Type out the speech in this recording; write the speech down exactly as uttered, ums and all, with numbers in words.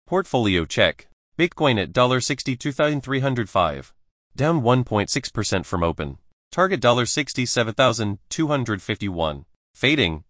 Portfolio check. Bitcoin at sixty-two thousand three hundred five. Down one point six percent from open. Target sixty-seven thousand two hundred fifty-one. Fading.